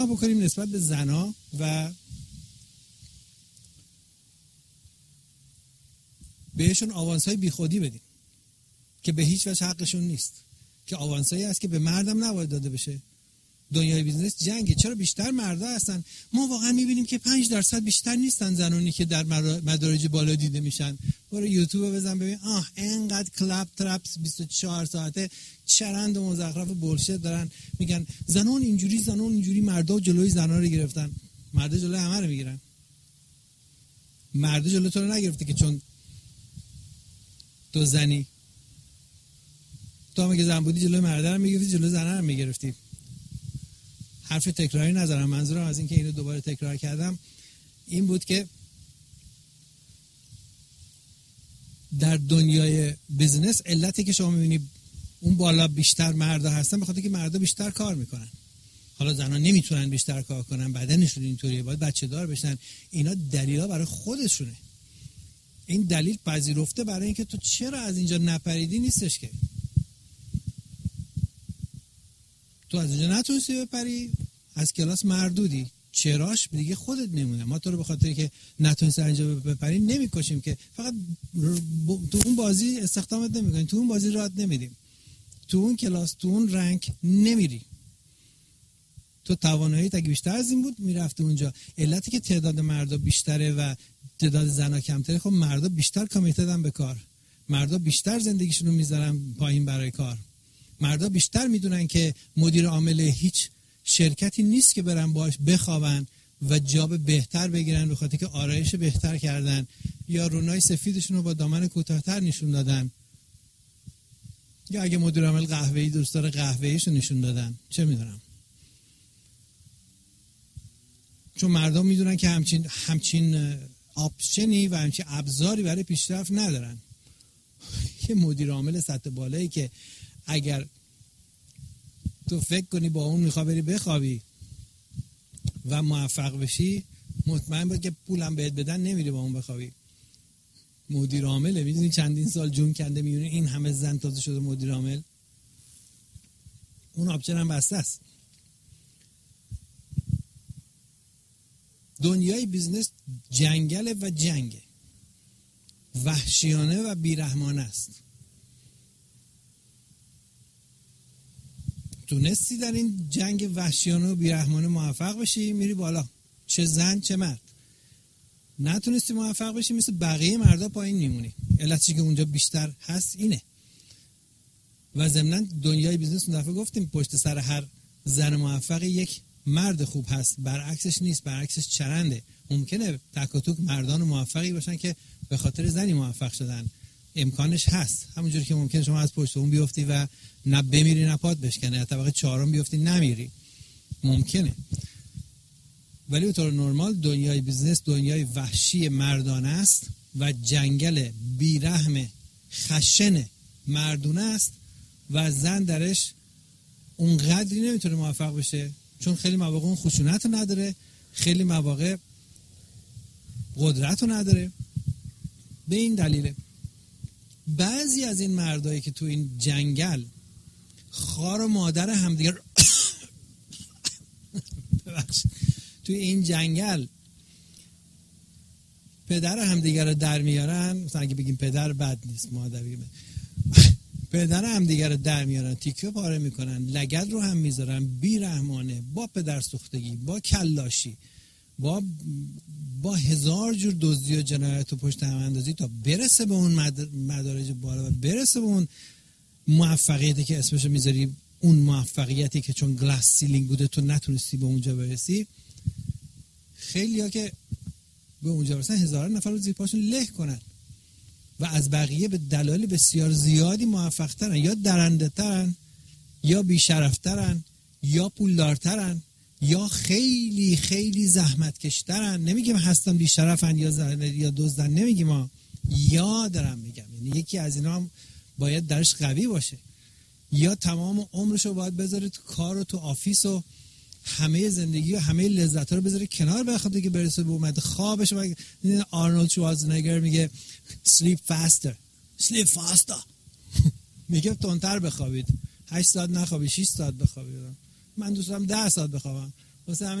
بکنیم نسبت به زنا و بهشون آوانس‌های بیخودی بدیم که به هیچ وجه حقشون نیست، که آوانسایی هست که به مردم نباید داده بشه. دنیای بیزنس جنگه. چرا بیشتر مردا هستن؟ ما واقعا میبینیم که 5% بیشتر نیستن زنانی که در مدارج بالا دیده میشن. برو یوتیوب بزن ببین اینقدر کلاب ترپس 24 ساعته چرند و مزخرف بولشت دارن میگن زنان اینجوری مردا جلوی زنا رو گرفتن. مردا جلوی همه رو میگیرن. مردا جلوی تو رو نگرفته که چون تو زنی. تو هم که زن بودی جلوی مردا رو میگرفتی، جلوی زنا رو میگرفتی. حرف تکراری نذارم. منظورم از این که اینو دوباره تکرار کردم این بود که در دنیای بیزنس علتی که شما میبینی اون بالا بیشتر مردا هستن به خاطر که مردا بیشتر کار میکنن. حالا زنها نمیتونن بیشتر کار کنن، بدنشون اینطوریه، باید بچه دار بشن. اینا دلیلا برای خودشونه. این دلیل پذیرفته برای اینکه تو چرا از اینجا نپریدی نیستش که تو از اینجا نتونستی بپری، از کلاس مردودی. چراش دیگه خودت میمونه. ما تو رو به خاطر که نتونستی اینجا بپری نمیکشیم که، فقط تو اون بازی استخدامت نمیکنیم، تو اون بازی راحت نمیدیم، تو اون کلاس تو اون رنگ نمیری. تو تواناییت اگه بیشتر از این بود میرفتی اونجا. علتی که تعداد مردا بیشتره و تعداد زنا کمتره، خب مردا بیشتر کامیتدن به کار، مردا بیشتر زندگیشون رو میذارن پایین برای کار، مردا بیشتر میدونن که مدیر عامل هیچ شرکتی نیست که برن باش بخوابن و جاب بهتر بگیرن به خاطر که آرایش بهتر کردن یا رونای سفیدشون رو با دامن کوتاه‌تر نشون دادن، یا اگه مدیر عامل قهوه‌ای دوست داره قهوه‌ایشو نشون دادن. چه میدونم. چون مردم میدونن که همچین آپشنی و همچین ابزاری برای پیشرفت ندارن. یه مدیر عامل سطح بالایی که اگر تو فکر کنی با اون میخوای بری بخوابی و موفق بشی، مطمئن باش که پولم بهت بدن نمیری با اون بخوابی. مدیر عامله، میدونی چندین سال جون کنده، میدونی این همه زن تازه شده مدیر عامل. اون آپشن هم بسته است. دنیای بیزنس جنگله و جنگه، وحشیانه و بیرحمانه است. تونستی در این جنگ وحشیانه و بیرحمانه موفق بشی، میری بالا، چه زن چه مرد. نتونستی موفق بشی، مثل بقیه مردا پایین میمونی. علتی که اونجا بیشتر هست اینه. و ضمناً دنیای بیزنس اون دفعه گفتیم پشت سر هر زن موفق یک مرد خوب هست، برعکسش نیست، برعکسش چرنده. ممکنه تک و توک مردان موفقی باشن که به خاطر زنی موفق شدن، امکانش هست. همونجوری که ممکنه شما از پشت اون بیفتی و نه بمیری نه پات بشکنه، از طبقه 4 بیفتی نمیری، ممکنه. ولی به طور نرمال دنیای بیزنس دنیای وحشی مردانه است و جنگل بیرحم خشن مردونه است و زن درش اونقدری نمیتونه موفق بشه، چون خیلی مواقع اون خشونت رو نداره، خیلی مواقع قدرت رو نداره. به این دلیله بعضی از این مردایی که تو این جنگل خار و مادر همدیگر تو این جنگل پدر همدیگر رو در میارن، مثلا اگه بگیم پدر بد نیست، مادر بگیم پدر همدیگر رو در میارن، تیکه پاره میکنن، لگد رو هم میذارن، بیرحمانه، با پدر سوختگی، با کلاشی، با هزار جور دزدی و جنایت و پشت هم اندازی تا برسه به اون مدارج بالا و برسه به اون موفقیتی که اسمشو میذاری، اون موفقیتی که چون گلاس سیلینگ بوده تو نتونستی به اونجا برسی. خیلی ها که به اونجا برسن هزاران نفر رو زیر پاشون له کنن و از بقیه به دلایل بسیار زیادی موفق ترن، یا درنده ترن، یا بیشرف ترن، یا پولدار ترن، یا خیلی خیلی زحمت کشترن. نمیگیم هستن بیشرفن یا دزدن، نمیگیم ما، یا دارم میگم یعنی یکی از اینا هم باید درش قوی باشه، یا تمام عمرشو باید بذاره تو کار و تو آفیس و همه زندگی و همه لذت‌ها رو بذاره کنار بخاطر که برسه به اومد خوابش. و آرنولد شوارزنگر میگه sleep faster میگه تندتر بخوابید، 8 ساعت نخوابید، 6 ساعت بخوابید. من دوست دارم 10 ساعت بخوابم، واسه